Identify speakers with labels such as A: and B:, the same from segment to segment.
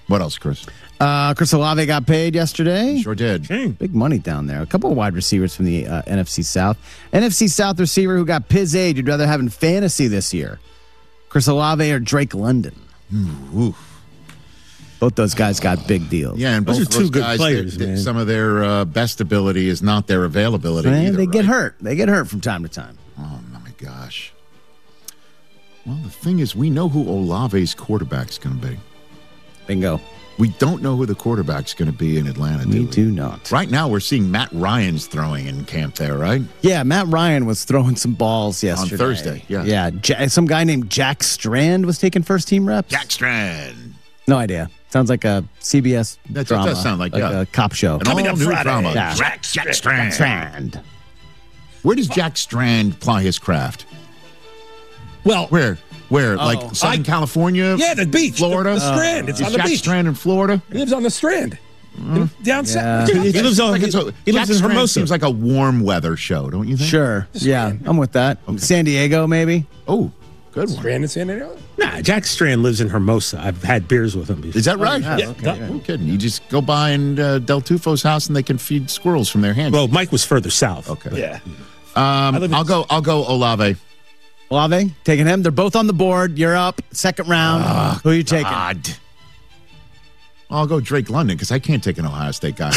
A: What else, Chris?
B: Chris Olave got paid yesterday.
A: Sure did.
B: Big money down there. A couple of wide receivers from the NFC South. NFC South receiver who got Piz age you'd rather have in fantasy this year. Chris Olave or Drake London.
A: Ooh.
B: Both those guys got big deals.
A: Yeah, and both
C: Those are
A: of those
C: two good
A: guys,
C: players, man.
A: some of their best ability is not their availability
B: Man,
A: either,
B: they get
A: right?
B: hurt. They get hurt from time to time.
A: Oh, my gosh. Well, the thing is, we know who Olave's quarterback's going to be.
B: Bingo.
A: We don't know who the quarterback's going to be in Atlanta,
B: We
A: do we?
B: do not.
A: Right now, we're seeing Matt Ryan's throwing in camp there, right?
B: Yeah, Matt Ryan was throwing some balls yesterday.
A: Thursday, yeah.
B: Yeah, some guy named Jack Strand was taking first-team reps.
A: Jack Strand.
B: No idea. Sounds like a CBS
A: That
B: drama.
A: does sound like, yeah.
B: a cop show.
A: An all-new drama.
B: Yeah.
A: Jack Strand.
B: Strand.
A: Where does Jack Strand ply his craft?
C: Well,
A: Where? Like Southern California?
C: yeah, the beach,
A: Florida?
C: the Strand. It's
A: Is
C: on the
A: Jack
C: beach.
A: Strand in Florida?
C: He lives on the Strand, down south.
B: Yeah.
C: He lives on. He
A: Jack
C: lives in
A: Strand
C: Hermosa.
A: seems like a warm weather show, don't you think?
B: Sure. Yeah, I'm with that. San Diego, maybe.
A: Oh, good one.
C: Strand in San Diego. Nah, Jack Strand lives in Hermosa. I've had beers with him before.
A: Is that right?
B: yeah. Okay.
A: No kidding. You just go by and Del Tufo's house and they can feed squirrels from their hands.
C: Well, Mike was further south.
A: Okay.
C: but-
D: Yeah.
A: I'll go Olave.
B: Olave, taking him. They're both on the board. You're up. Second round. Who are you taking?
A: God. I'll go Drake London because I can't take an Ohio State guy.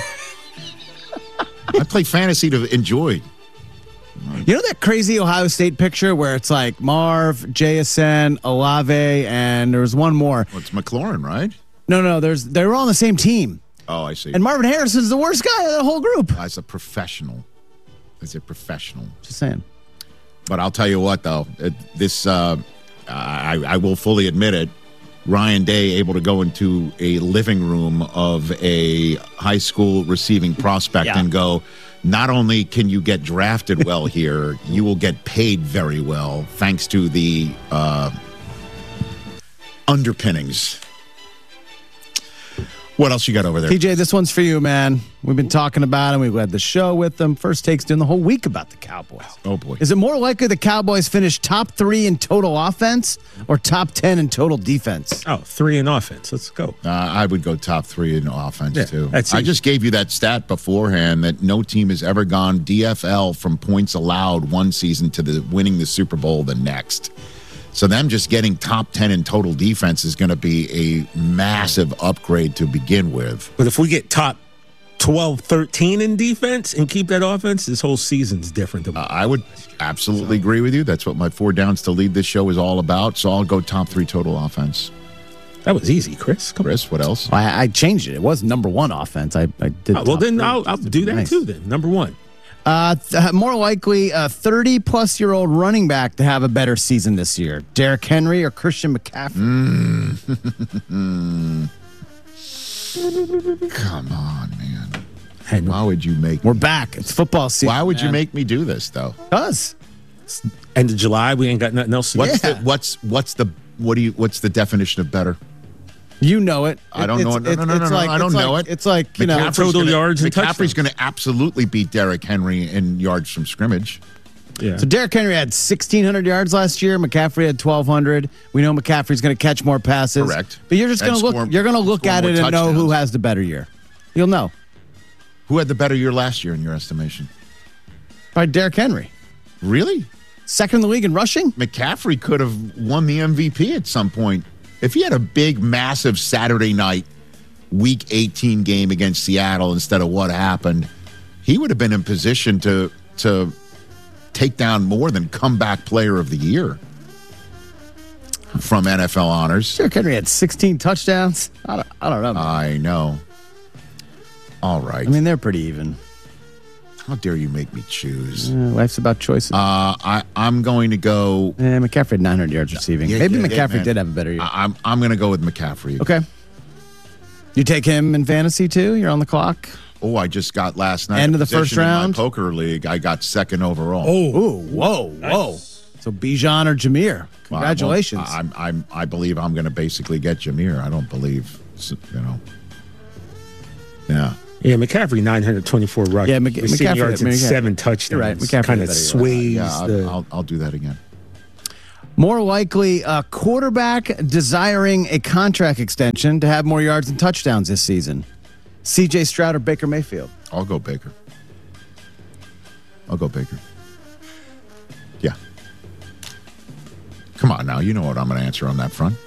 A: I play fantasy to enjoy.
B: You know that crazy Ohio State picture where it's like Marv, JSN, Olave, and there was one more.
A: Well, it's McLaurin, right?
B: No, they were all on the same team.
A: Oh, I see.
B: And Marvin Harrison's the worst guy of the whole group.
A: As a professional.
B: Just saying.
A: But I'll tell you what, though, I will fully admit it. Ryan Day able to go into a living room of a high school receiving prospect
B: Yeah.
A: and go, not only can you get drafted well here, you will get paid very well thanks to the underpinnings. What else you got over there?
B: TJ, this one's for you, man. We've been talking about him. We've had the show with them. First Take's doing the whole week about the Cowboys.
A: Oh, boy.
B: Is it more likely the Cowboys finish top 3 in total offense or top 10 in total defense?
C: Oh, 3 in offense. Let's go.
A: I would go top 3 in offense,
C: Yeah,
A: too.
C: that's
A: I
C: easy.
A: just gave you that stat beforehand that no team has ever gone DFL from points allowed one season to the winning the Super Bowl the next. So them just getting top 10 in total defense is going to be a massive upgrade to begin with.
C: But if we get top 12, 13 in defense and keep that offense, this whole season's different. Than
A: I would absolutely agree with you. That's what my 4 downs to lead this show is all about. So I'll go top 3 total offense.
C: that was easy, Chris. Come on.
A: Chris, what else?
B: I changed it. It was number 1 offense. I did.
C: Well,
B: top
C: then
B: 3.
C: I'll do that
B: Nice.
C: too. Then number 1.
B: More likely, a 30-plus-year-old running back to have a better season this year. Derrick Henry or Christian McCaffrey?
A: Come on, man.
C: Henry.
A: Why would you make
B: We're back. It's football season.
A: Why would you
B: man.
A: make me do this, though?
B: Because.
C: End of July, we ain't got nothing else to do.
B: Yeah.
A: What's the definition of better?
B: You know it.
A: I don't know it. No,
B: It's
A: I don't know it.
B: It's like, you know.
A: McCaffrey's
C: total
A: gonna-
C: yards and
A: McCaffrey's
C: touchdowns.
A: going to absolutely beat Derrick Henry in yards from scrimmage.
C: Yeah.
B: So Derrick Henry had 1,600 yards last year. McCaffrey had 1,200. We know McCaffrey's going to catch more passes.
A: Correct.
B: But you're just
A: And
B: going to look.
A: score-
B: You're going to look
A: score
B: at
A: more
B: it and know who
A: touchdowns.
B: has the better year. You'll know.
A: Who had the better year last year in your estimation?
B: Probably Derrick Henry.
A: Really?
B: Second in the league in rushing.
A: McCaffrey could have won the MVP at some point. If he had a big, massive Saturday night, Week 18 game against Seattle instead of what happened, he would have been in position to take down more than comeback player of the year from NFL honors.
B: Derrick Henry had 16 touchdowns. I don't know.
A: I know. All right.
B: I mean, they're pretty even.
A: How dare you make me choose?
B: Life's about choices.
A: I'm going to go.
B: McCaffrey had 900 yards receiving.
A: Yeah,
B: Maybe
A: yeah,
B: McCaffrey
A: man.
B: did have a better year.
A: I'm going to go with McCaffrey.
B: Okay. You take him in fantasy too? You're on the clock.
A: Oh, I just got last night.
B: End
A: a
B: of the first
A: position in my
B: round?
A: poker league. I got second overall.
B: Ooh, whoa. So Bijan or Jameer.
A: Well,
B: Congratulations.
A: I believe I'm going to basically get Jameer. I don't believe, Yeah.
C: Yeah, McCaffrey 924 rush.
B: Yeah,
C: receiving
B: McCaffrey-
C: yards and
B: McCaffrey.
C: 7 touchdowns.
B: You're right, McCaffrey
C: kind
B: had
C: of
B: a better year.
C: sways
A: Yeah,
C: the.
A: I'll do that again.
B: More likely, a quarterback desiring a contract extension to have more yards and touchdowns this season. C.J. Stroud or Baker Mayfield?
A: I'll go Baker. Yeah. Come on now. You know what I'm going to answer on that front.